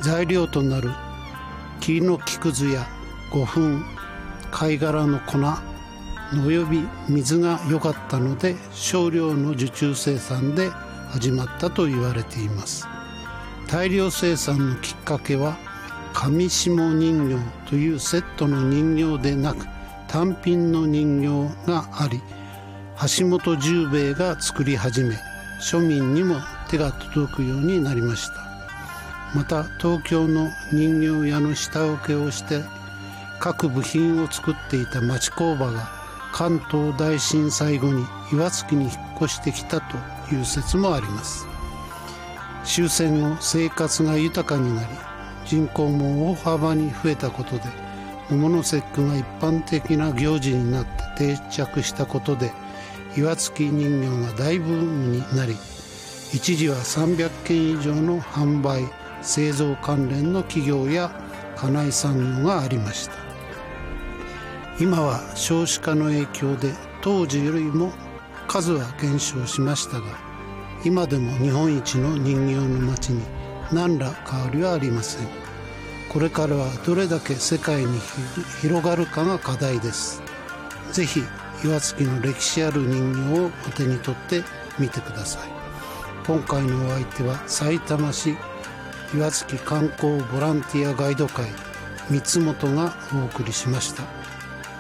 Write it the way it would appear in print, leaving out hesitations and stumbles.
材料となる木の木くずや胡粉、貝殻の粉および水が良かったので少量の受注生産で始まったと言われています。大量生産のきっかけは上下人形というセットの人形でなく単品の人形があり、橋本十兵衛が作り始め庶民にも手が届くようになりました。また東京の人形屋の下請けをして各部品を作っていた町工場が関東大震災後に岩槻に引っ越してきたという説もあります。終戦後生活が豊かになり人口も大幅に増えたことで桃の節句が一般的な行事になって定着したことで岩槻人形が大ブームになり、一時は300件以上の販売製造関連の企業や家内産業がありました。今は少子化の影響で当時よりも数は減少しましたが、今でも日本一の人形の町に何ら変わりはありません。これからはどれだけ世界に広がるかが課題です。ぜひ岩槻の歴史ある人形をお手に取ってみてください。今回のお相手はさいたま市岩槻観光ボランティアガイド会三本がお送りしました。